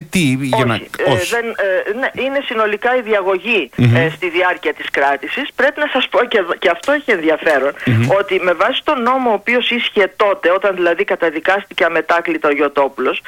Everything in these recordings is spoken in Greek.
τι? Όχι. Ναι, είναι συνολικά η διαγωγή στη διάρκεια της κράτησης. Πρέπει να σας πω και αυτό έχει ενδιαφέρον, ότι με βάση τον νόμο ο οποίος ίσχυε τότε, όταν δηλαδή καταδικάστηκε αμετάκλητα ο Γιωτόπουλος,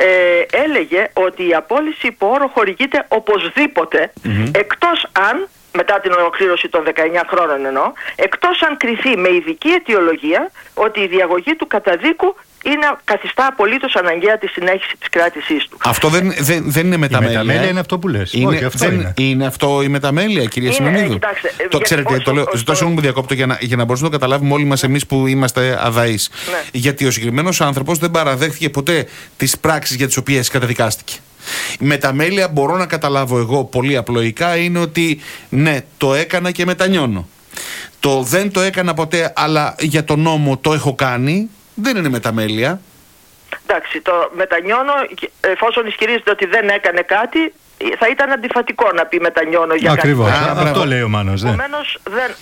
έλεγε ότι η απόλυση υπό όρο χορηγείται οπωσδήποτε, εκτός αν, μετά την ολοκλήρωση των 19 χρόνων εννοώ, εκτός αν κριθεί με ειδική αιτιολογία ότι η διαγωγή του καταδίκου καθιστά απολύτως αναγκαία τη συνέχιση της κράτησής του. Αυτό δεν είναι μεταμέλεια. Η μεταμέλεια είναι αυτό που λες. Όχι, αυτό είναι αυτό η μεταμέλεια, κυρία Σιμεωνίδου. Το ξέρετε, το λέω, ζητώ συγγνώμη που διακόπτω για να μπορούμε να το καταλάβουμε όλοι μας εμείς που είμαστε αδαείς. Ναι. Γιατί ο συγκεκριμένος άνθρωπος δεν παραδέχτηκε ποτέ τις πράξεις για τις οποίες καταδικάστηκε. Η μεταμέλεια, μπορώ να καταλάβω εγώ πολύ απλοϊκά, είναι ότι ναι, το έκανα και μετανιώνω. Το δεν το έκανα ποτέ, αλλά για τον νόμο το έχω κάνει, δεν είναι μεταμέλεια. Εντάξει, το μετανιώνω, εφόσον ισχυρίζεται ότι δεν έκανε κάτι, θα ήταν αντιφατικό να πει μετανιώνω για κάτι. Ακριβώς, αυτό λέει ο Μάνος. Επομένως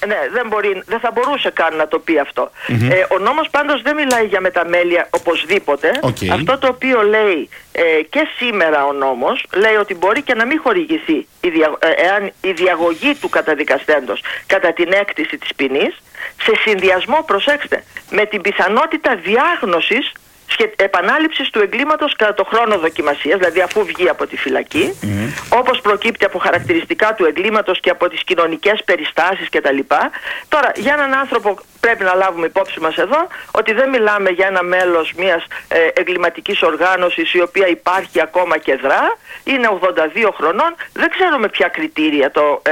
δεν θα μπορούσε καν να το πει αυτό. Ο νόμος πάντως δεν μιλάει για μεταμέλεια οπωσδήποτε. Αυτό το οποίο λέει και σήμερα ο νόμος, λέει ότι μπορεί και να μην χορηγηθεί εάν η διαγωγή του καταδικαστέντος κατά την έκτηση της ποινής, σε συνδυασμό, προσέξτε, με την πιθανότητα διάγνωσης επανάληψης του εγκλήματος κατά το χρόνο δοκιμασίας, δηλαδή αφού βγει από τη φυλακή, όπως προκύπτει από χαρακτηριστικά του εγκλήματος και από τις κοινωνικές περιστάσεις κτλ. Τώρα, για έναν άνθρωπο πρέπει να λάβουμε υπόψη μας εδώ ότι δεν μιλάμε για ένα μέλος μιας εγκληματικής οργάνωσης η οποία υπάρχει ακόμα και δρά, είναι 82 χρονών, δεν ξέρω με ποια κριτήρια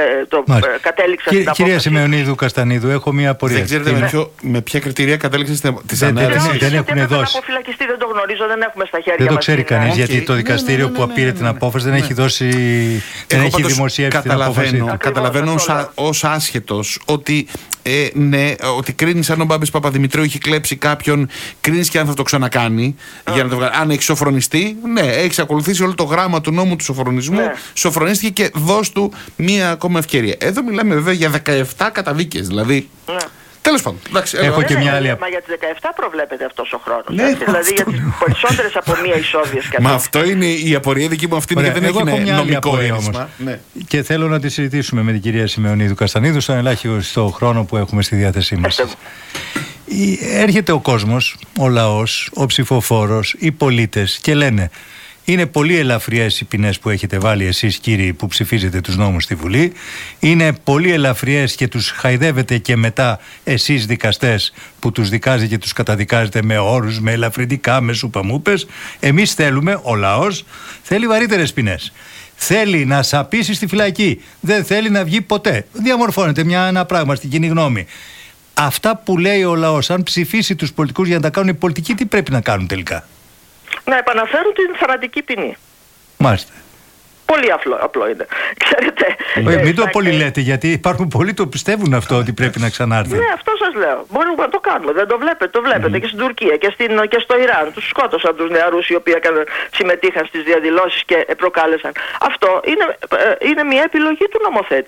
κατέληξα στην απόφαση. Κυρία Σιμεωνίδου Καστανίδου, έχω μια απορία. Δεν ξέρετε με ποια κριτήρια κατέληξε στην ανέρεση? Δεν έχουν δώσει. Δεν το γνωρίζω, δεν έχουμε στα χέρια μας. Δεν το ξέρει κανείς, γιατί το δικαστήριο που απήρε την απόφαση δεν έχει δώσει. Δεν έχει δημοσιεύσει την απόφαση. Καταλαβαίνω ως άσχετος ότι ότι κρίνεις αν ο Μπάμπης Παπαδημητρίου έχει κλέψει κάποιον, κρίνεις και αν θα το ξανακάνει. Για να το βγάλει. Αν έχει σοφρονιστεί, ναι, έχει ακολουθήσει όλο το γράμμα του νόμου του σοφρονισμού, σοφρονίστηκε και δώσ' του μία ακόμα ευκαιρία. Εδώ μιλάμε βέβαια για 17 καταδίκες, δηλαδή. Τέλος πάντων. Έχω και μια άλλη. Μα για τις 17 προβλέπεται αυτός ο χρόνος. Δηλαδή για τις περισσότερες από μία ισόβιες καταδίκες. Μα αυτό είναι η απορία δική μου, αυτή είναι και δεν έχει νομικό αίρισμα. Και θέλω να τη συζητήσουμε με την κυρία Σιμεωνίδου Καστανίδου στον ελάχιστο χρόνο που έχουμε στη διάθεσή μας. Έρχεται ο κόσμος, ο λαός, ο ψηφοφόρος, οι πολίτες και λένε: είναι πολύ ελαφριές οι ποινές που έχετε βάλει εσείς, κύριοι που ψηφίζετε τους νόμους στη Βουλή. Είναι πολύ ελαφριές και τους χαϊδεύετε και μετά εσείς δικαστές που τους δικάζετε και τους καταδικάζετε με όρους, με ελαφρυντικά, με σουπαμούπες. Εμείς θέλουμε, ο λαός θέλει βαρύτερες ποινές. Θέλει να σαπίσει στη φυλακή. Δεν θέλει να βγει ποτέ. Διαμορφώνεται ένα πράγμα στην κοινή γνώμη. Αυτά που λέει ο λαός, αν ψηφίσει τους πολιτικούς για να τα κάνουν οι πολιτικοί, τι πρέπει να κάνουν τελικά? Να επαναφέρουν την θανατική ποινή. Μάλιστα. Πολύ απλό είναι. Ξέρετε. Μην το πολύ λέτε, γιατί υπάρχουν πολλοί που πιστεύουν αυτό ότι πρέπει να ξανάρθει. Ναι, αυτό σας λέω. Μπορούμε να το κάνουμε. Δεν το βλέπετε. Το βλέπετε και στην Τουρκία και στο Ιράν. Τους σκότωσαν τους νεαρούς οι οποίοι συμμετείχαν στις διαδηλώσεις και προκάλεσαν. Αυτό είναι μια επιλογή του νομοθέτη.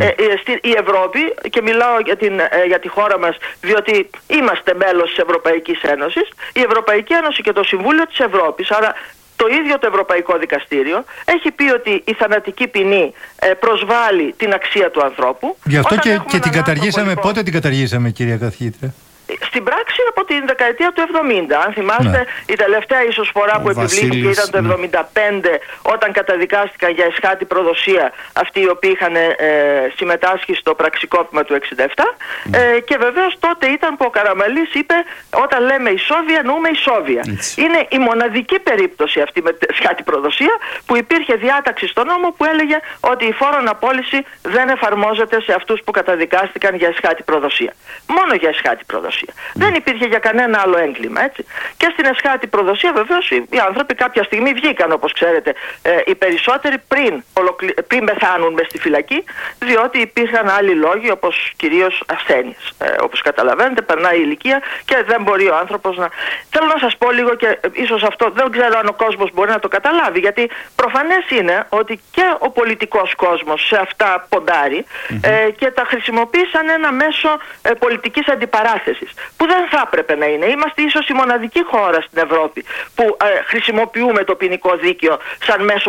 Η Ευρώπη, και μιλάω για τη χώρα μας, διότι είμαστε μέλος της Ευρωπαϊκής Ένωσης, η Ευρωπαϊκή Ένωση και το Συμβούλιο της Ευρώπης, άρα το ίδιο το Ευρωπαϊκό Δικαστήριο, έχει πει ότι η θανατική ποινή προσβάλλει την αξία του ανθρώπου. Γι' αυτό και την καταργήσαμε. Πότε την καταργήσαμε, κυρία καθηγήτρια? Στην πράξη από την δεκαετία του 70. Αν θυμάστε, η τελευταία ίσως φορά που επιβλήθηκε ήταν το 75, όταν καταδικάστηκαν για εσχάτη προδοσία αυτοί οι οποίοι είχαν συμμετάσχει στο πραξικόπημα του 67. Και βεβαίως τότε ήταν που ο Καραμαλής είπε: όταν λέμε ισόβια, εννοούμε ισόβια. Είναι η μοναδική περίπτωση αυτή με εσχάτη προδοσία που υπήρχε διάταξη στον νόμο που έλεγε ότι η φόρον απόλυση δεν εφαρμόζεται σε αυτούς που καταδικάστηκαν για εσχάτη προδοσία. Μόνο για εσχάτη προδοσία. Δεν υπήρχε για κανένα άλλο έγκλημα, έτσι. Και στην εσχάτη προδοσία βεβαίως οι άνθρωποι κάποια στιγμή βγήκαν, όπως ξέρετε, οι περισσότεροι πριν πεθάνουν μες στη φυλακή, διότι υπήρχαν άλλοι λόγοι, όπως κυρίως ασθένειες. Όπως καταλαβαίνετε, περνάει η ηλικία και δεν μπορεί ο άνθρωπος να... Θέλω να σας πω λίγο, και ίσως αυτό δεν ξέρω αν ο κόσμος μπορεί να το καταλάβει, γιατί προφανές είναι ότι και ο πολιτικός κόσμος σε αυτά ποντάρει και τα χρησιμοποιεί σαν ένα μέσο πολιτικής αντιπαράθεσης, που δεν θα έπρεπε να είναι. Είμαστε ίσως η μοναδική χώρα στην Ευρώπη που χρησιμοποιούμε το ποινικό δίκαιο σαν μέσο